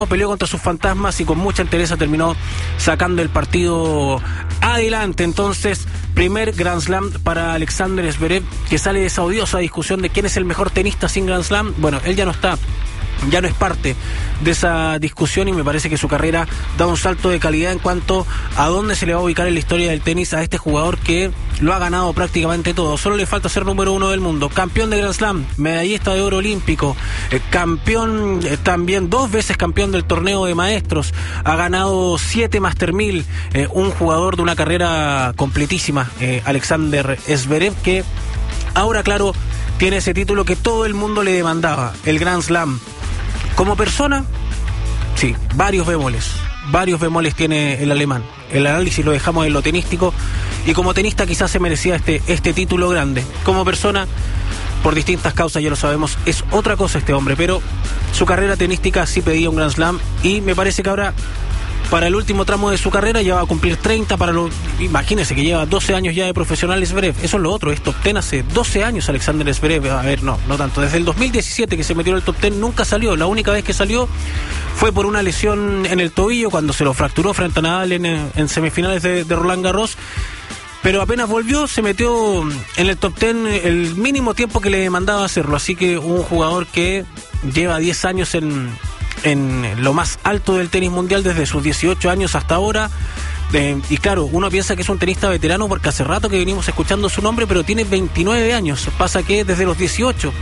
peleó contra sus fantasmas y con mucha entereza terminó sacando el partido adelante. Entonces, primer Grand Slam para Alexander Zverev, que sale de esa odiosa discusión de quién es el mejor tenista sin Grand Slam. Bueno, él ya no es parte de esa discusión y me parece que su carrera da un salto de calidad en cuanto a dónde se le va a ubicar en la historia del tenis a este jugador que lo ha ganado prácticamente todo. Solo le falta ser número 1 del mundo, campeón de Grand Slam, medallista de oro olímpico, campeón también 2 veces campeón del torneo de maestros, ha ganado 7 Master 1000, un jugador de una carrera completísima, Alexander Zverev, que ahora, claro, tiene ese título que todo el mundo le demandaba, el Grand Slam. Como persona, sí, varios bemoles tiene el alemán. El análisis lo dejamos en lo tenístico y como tenista quizás se merecía este título grande. Como persona, por distintas causas, ya lo sabemos, es otra cosa este hombre, pero su carrera tenística sí pedía un Grand Slam y me parece que ahora, para el último tramo de su carrera, ya va a cumplir 30 imagínense que lleva 12 años ya de profesional Zverev. Eso es lo otro, es top 10 hace 12 años Alexander Zverev. A ver, no tanto. Desde el 2017 que se metió en el top 10 nunca salió. La única vez que salió fue por una lesión en el tobillo cuando se lo fracturó frente a Nadal en semifinales de Roland Garros. Pero apenas volvió, se metió en el top 10 el mínimo tiempo que le demandaba hacerlo. Así que un jugador que lleva 10 años en lo más alto del tenis mundial desde sus 18 años hasta ahora, y claro, uno piensa que es un tenista veterano porque hace rato que venimos escuchando su nombre, pero tiene 29 años, pasa que desde los 18,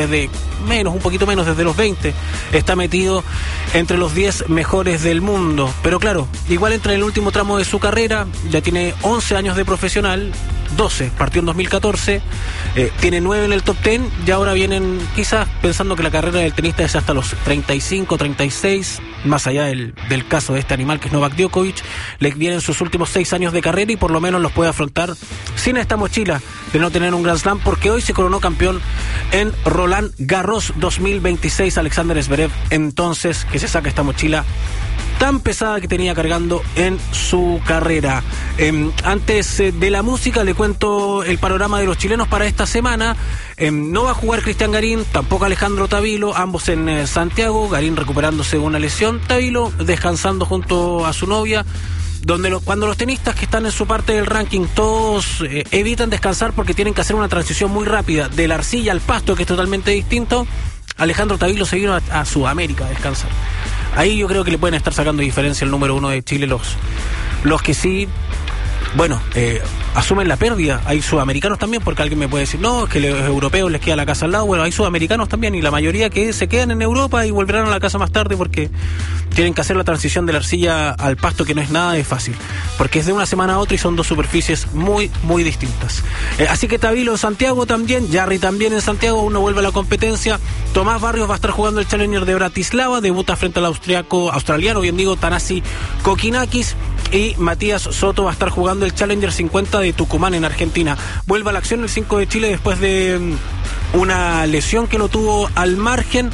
un poquito menos, desde los 20, está metido entre los 10 mejores del mundo, pero claro, igual entra en el último tramo de su carrera, ya tiene 11 años de profesional, 12, partió en 2014, tiene 9 en el top 10 y ahora vienen quizás pensando que la carrera del tenista es hasta los 35, 36, más allá del caso de este animal que es Novak Djokovic, le vienen sus últimos 6 años de carrera y por lo menos los puede afrontar sin esta mochila de no tener un Grand Slam, porque hoy se coronó campeón en Roland Garros 2026 Alexander Zverev, entonces que se saca esta mochila tan pesada que tenía cargando en su carrera. Antes de la música le cuento el panorama de los chilenos para esta semana. No va a jugar Cristian Garín, tampoco Alejandro Tavilo, ambos en Santiago, Garín recuperándose de una lesión, Tavilo descansando junto a su novia. Cuando los tenistas que están en su parte del ranking todos evitan descansar porque tienen que hacer una transición muy rápida de la arcilla al pasto, que es totalmente distinto, Alejandro Tavilo se vino a Sudamérica a descansar. Ahí yo creo que le pueden estar sacando diferencia el número 1 de Chile, los que sí, bueno, asumen la pérdida. Hay sudamericanos también, porque alguien me puede decir, no, es que los europeos les queda la casa al lado. Bueno, hay sudamericanos también y la mayoría que se quedan en Europa y volverán a la casa más tarde porque tienen que hacer la transición de la arcilla al pasto, que no es nada de fácil, porque es de una semana a otra y son dos superficies muy, muy distintas. Así que Tavilo en Santiago también, Jarry también en Santiago, uno vuelve a la competencia. Tomás Barrios va a estar jugando el Challenger de Bratislava, debuta frente al australiano, bien digo, Thanasi Kokinakis, y Matías Soto va a estar jugando el Challenger 50 de Tucumán en Argentina. Vuelve a la acción el 5 de Chile después de una lesión que lo tuvo al margen,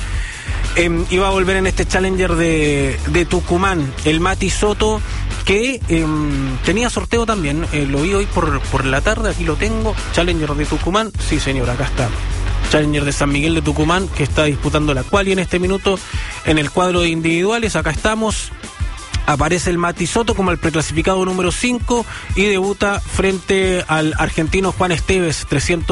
y va a volver en este Challenger de Tucumán. El Mati Soto, que tenía sorteo también, lo vi hoy por la tarde, aquí lo tengo, Challenger de Tucumán, sí señor, acá está. Challenger de San Miguel de Tucumán, que está disputando la quali en este minuto en el cuadro de individuales. Acá estamos. Aparece el Mati Soto como el preclasificado número 5 y debuta frente al argentino Juan Esteves,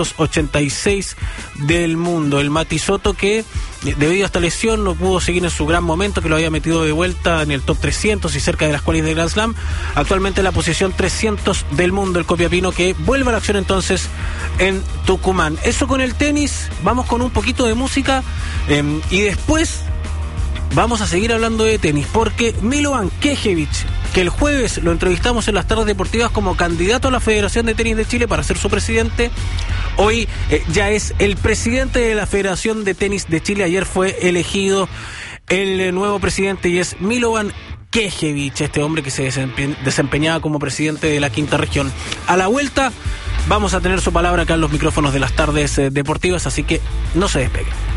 386 del mundo. El Mati Soto, que debido a esta lesión no pudo seguir en su gran momento, que lo había metido de vuelta en el top 300 y cerca de las qualis de Grand Slam. Actualmente en la posición 300 del mundo, el copiapino, que vuelve a la acción entonces en Tucumán. Eso con el tenis. Vamos con un poquito de música y después vamos a seguir hablando de tenis, porque Milovan Knežević, que el jueves lo entrevistamos en las tardes deportivas como candidato a la Federación de Tenis de Chile para ser su presidente, hoy ya es el presidente de la Federación de Tenis de Chile. Ayer fue elegido el nuevo presidente y es Milovan Knežević, este hombre que se desempeñaba como presidente de la quinta región. A la vuelta vamos a tener su palabra acá en los micrófonos de las tardes deportivas, así que no se despeguen.